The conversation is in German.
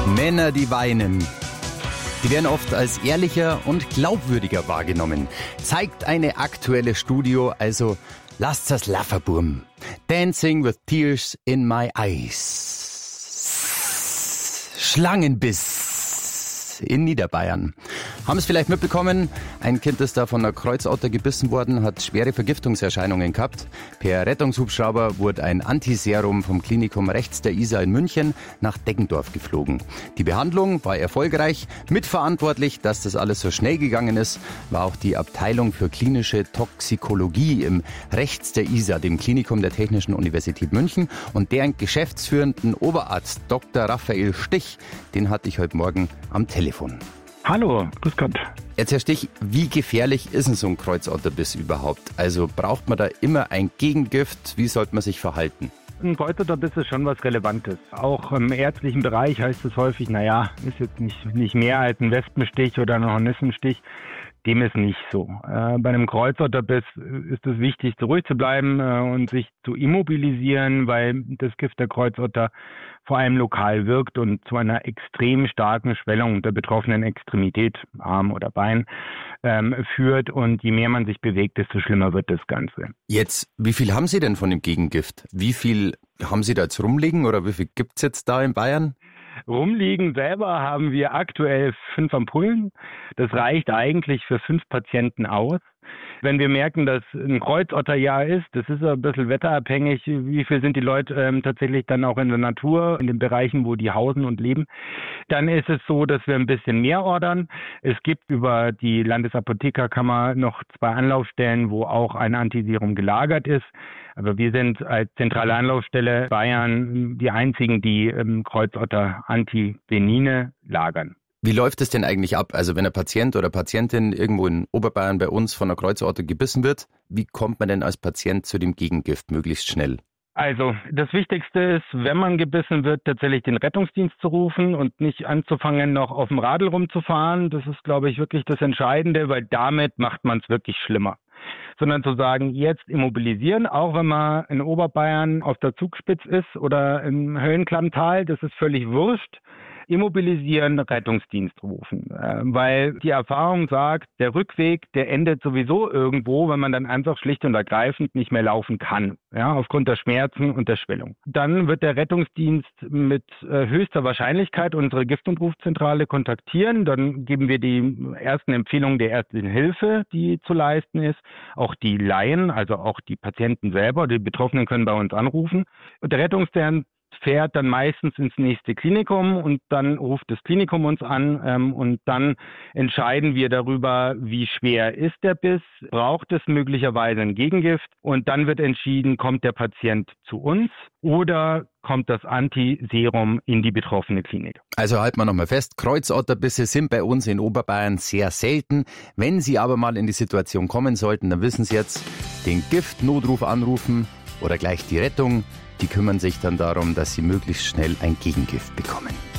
Männer, die weinen. Die werden oft als ehrlicher und glaubwürdiger wahrgenommen. Zeigt eine aktuelle Studie, also lasst das Lafferburm. Dancing with Tears in My Eyes. Schlangenbiss in Niederbayern. Haben es vielleicht mitbekommen, ein Kind ist da von einer Kreuzotter gebissen worden, hat schwere Vergiftungserscheinungen gehabt. Per Rettungshubschrauber wurde ein Antiserum vom Klinikum rechts der Isar in München nach Deggendorf geflogen. Die Behandlung war erfolgreich. Mitverantwortlich, dass das alles so schnell gegangen ist, war auch die Abteilung für klinische Toxikologie im rechts der Isar, dem Klinikum der Technischen Universität München. Und deren geschäftsführenden Oberarzt Dr. Raphael Stich, den hatte ich heute Morgen am Telefon. Hallo, grüß Gott. Jetzt, Herr Stich, wie gefährlich ist denn so ein Kreuzotterbiss überhaupt? Also braucht man da immer ein Gegengift? Wie sollte man sich verhalten? Ein Kreuzotterbiss ist schon was Relevantes. Auch im ärztlichen Bereich heißt es häufig, ist jetzt nicht mehr als ein Wespenstich oder ein Hornissenstich. Dem ist nicht so. Bei einem Kreuzotterbiss ist es wichtig, ruhig zu bleiben und sich zu immobilisieren, weil das Gift der Kreuzotter vor allem lokal wirkt und zu einer extrem starken Schwellung der betroffenen Extremität, Arm oder Bein, führt. Und je mehr man sich bewegt, desto schlimmer wird das Ganze. Jetzt, wie viel haben Sie denn von dem Gegengift? Wie viel haben Sie da jetzt rumliegen oder wie viel gibt's jetzt da in Bayern? Rumliegen selber haben wir aktuell 5 Ampullen. Das reicht eigentlich für 5 Patienten aus. Wenn wir merken, dass ein Kreuzotterjahr ist, das ist ein bisschen wetterabhängig, wie viel sind die Leute tatsächlich dann auch in der Natur, in den Bereichen, wo die hausen und leben, dann ist es so, dass wir ein bisschen mehr ordern. Es gibt über die Landesapothekerkammer noch 2 Anlaufstellen, wo auch ein Antiserum gelagert ist. Aber wir sind als zentrale Anlaufstelle Bayern die einzigen, die Kreuzotter-Antivenine lagern. Wie läuft es denn eigentlich ab? Also wenn ein Patient oder Patientin irgendwo in Oberbayern bei uns von einer Kreuzotter gebissen wird, wie kommt man denn als Patient zu dem Gegengift möglichst schnell? Also das Wichtigste ist, wenn man gebissen wird, tatsächlich den Rettungsdienst zu rufen und nicht anzufangen, noch auf dem Radl rumzufahren. Das ist, glaube ich, wirklich das Entscheidende, weil damit macht man es wirklich schlimmer. Sondern zu sagen, jetzt immobilisieren, auch wenn man in Oberbayern auf der Zugspitze ist oder im Höllenklammtal, das ist völlig wurscht. Immobilisieren, Rettungsdienst rufen, weil die Erfahrung sagt, der Rückweg, der endet sowieso irgendwo, wenn man dann einfach schlicht und ergreifend nicht mehr laufen kann, aufgrund der Schmerzen und der Schwellung. Dann wird der Rettungsdienst mit höchster Wahrscheinlichkeit unsere Gift- und Rufzentrale kontaktieren, dann geben wir die ersten Empfehlungen der ärztlichen Hilfe, die zu leisten ist, auch die Laien, also auch die Patienten selber, die Betroffenen können bei uns anrufen. Und der Rettungsdienst fährt dann meistens ins nächste Klinikum und dann ruft das Klinikum uns an und dann entscheiden wir darüber, wie schwer ist der Biss, braucht es möglicherweise ein Gegengift und dann wird entschieden, kommt der Patient zu uns oder kommt das Antiserum in die betroffene Klinik. Also halten wir nochmal fest, Kreuzotterbisse sind bei uns in Oberbayern sehr selten. Wenn Sie aber mal in die Situation kommen sollten, dann wissen Sie jetzt, den Giftnotruf anrufen oder gleich die Rettung. Die kümmern sich dann darum, dass Sie möglichst schnell ein Gegengift bekommen.